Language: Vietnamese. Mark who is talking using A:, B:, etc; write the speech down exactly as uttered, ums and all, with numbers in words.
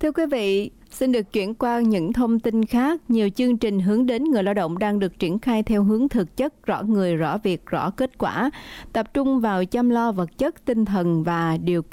A: Thưa quý vị, xin được chuyển qua những thông tin khác. Nhiều chương trình hướng đến người lao động đang được triển khai theo hướng thực chất, rõ người, rõ việc, rõ kết quả, tập trung vào chăm lo vật chất, tinh thần và điều